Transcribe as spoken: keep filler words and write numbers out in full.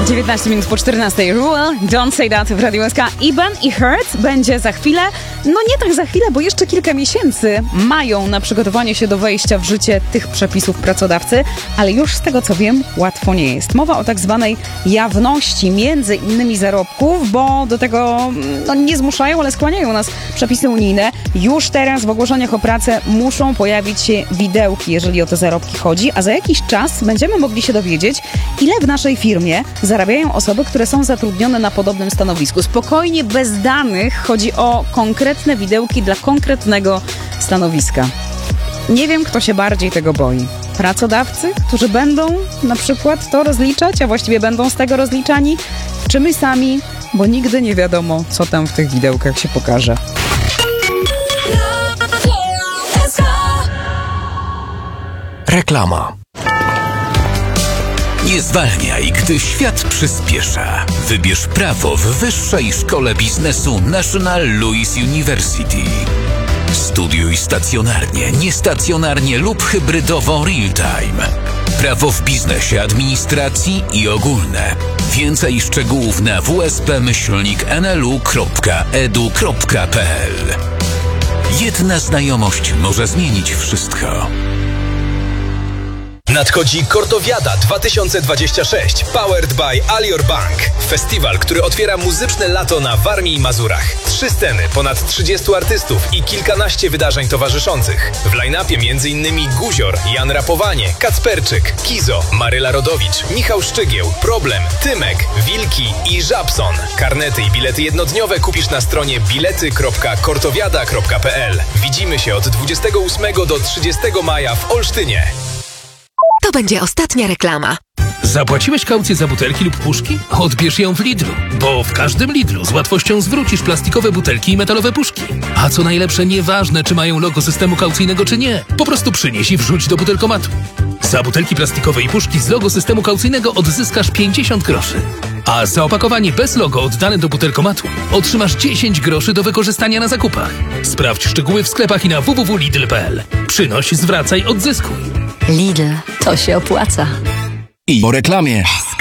dziewiętnaście minut po czternastej. Rule, Don't Say That w Radiu S K. Iban i Hurt będzie za chwilę. No nie tak za chwilę, bo jeszcze kilka miesięcy mają na przygotowanie się do wejścia w życie tych przepisów pracodawcy, ale już z tego co wiem, łatwo nie jest. Mowa o tak zwanej jawności między innymi zarobków, bo do tego no, nie zmuszają, ale skłaniają nas przepisy unijne. Już teraz w ogłoszeniach o pracę muszą pojawić się widełki, jeżeli o te zarobki chodzi, a za jakiś czas będziemy mogli się dowiedzieć, ile w naszej firmie zarabiają osoby, które są zatrudnione na podobnym stanowisku. Spokojnie, bez danych, chodzi o konkretne widełki dla konkretnego stanowiska. Nie wiem, kto się bardziej tego boi. Pracodawcy, którzy będą na przykład to rozliczać, a właściwie będą z tego rozliczani, czy my sami, bo nigdy nie wiadomo, co tam w tych widełkach się pokaże. Reklama. Nie zwalniaj, gdy świat przyspiesza. Wybierz prawo w Wyższej Szkole Biznesu National Louis University. Studiuj stacjonarnie, niestacjonarnie lub hybrydowo real-time. Prawo w biznesie, administracji i ogólne. Więcej szczegółów na w s p myślnik n l u kropka e d u kropka p l. Jedna znajomość może zmienić wszystko. Nadchodzi Kortowiada dwa tysiące dwadzieścia sześć, powered by Alior Bank. Festiwal, który otwiera muzyczne lato na Warmii i Mazurach. Trzy sceny, ponad trzydziestu artystów i kilkanaście wydarzeń towarzyszących. W line-upie m.in. Guzior, Jan Rapowanie, Kacperczyk, Kizo, Maryla Rodowicz, Michał Szczygieł, Problem, Tymek, Wilki i Żabson. Karnety i bilety jednodniowe kupisz na stronie bilety kropka kortowiada kropka p l. Widzimy się od dwudziestego ósmego do trzydziestego maja w Olsztynie. To będzie ostatnia reklama. Zapłaciłeś kaucję za butelki lub puszki? Odbierz ją w Lidlu, bo w każdym Lidlu z łatwością zwrócisz plastikowe butelki i metalowe puszki. A co najlepsze, nieważne czy mają logo systemu kaucyjnego czy nie, po prostu przynieś i wrzuć do butelkomatu. Za butelki plastikowe i puszki z logo systemu kaucyjnego odzyskasz pięćdziesiąt groszy. A za opakowanie bez logo oddane do butelkomatu otrzymasz dziesięć groszy do wykorzystania na zakupach. Sprawdź szczegóły w sklepach i na w w w kropka lidl kropka p l. Przynoś, zwracaj, odzyskuj. Lidl, to się opłaca. I po reklamie.